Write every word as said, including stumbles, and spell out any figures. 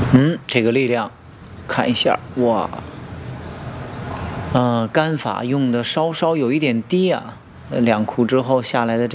嗯，这个力量，看一下，哇，呃，杆法用的稍稍有一点低啊，呃两库之后下来的这。